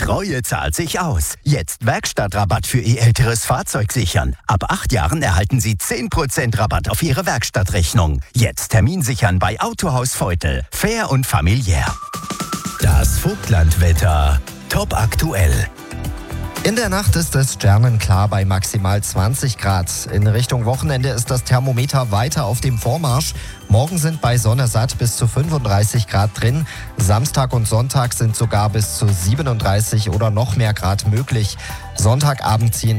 Treue zahlt sich aus. Jetzt Werkstattrabatt für Ihr älteres Fahrzeug sichern. Ab 8 Jahren erhalten Sie 10% Rabatt auf Ihre Werkstattrechnung. Jetzt Termin sichern bei Autohaus Feutel. Fair und familiär. Das Vogtlandwetter. Top aktuell. In der Nacht ist es sternenklar bei maximal 20 Grad. In Richtung Wochenende ist das Thermometer weiter auf dem Vormarsch. Morgen sind bei Sonne satt bis zu 35 Grad drin. Samstag und Sonntag sind sogar bis zu 37 oder noch mehr Grad möglich. Sonntagabend ziehen